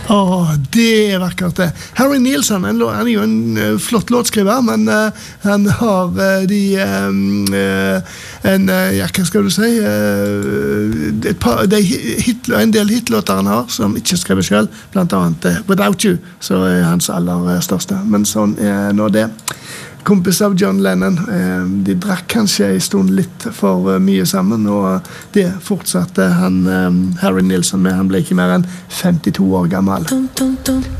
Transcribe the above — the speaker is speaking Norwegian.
Det vakkert det. Harry Nilsson, han er jo en flott låtskriver, men han har hva skal du si, en del hitlåter han har, som ikke skriver selv, blant annet Without You, så hans aller største. Men sånn nå det. Kompis av John Lennon, de drakk kanskje en stund litt for mye sammen, og det fortsatte Harry Nilsson med. Han ble ikke mer enn 52 år gammel.